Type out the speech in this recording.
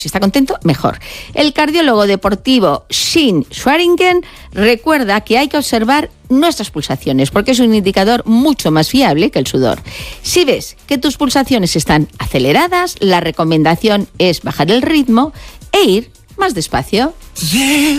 Si está contento, mejor. El cardiólogo deportivo Shin Swaringen recuerda que hay que observar nuestras pulsaciones porque es un indicador mucho más fiable que el sudor. Si ves que tus pulsaciones están aceleradas, la recomendación es bajar el ritmo e ir más despacio.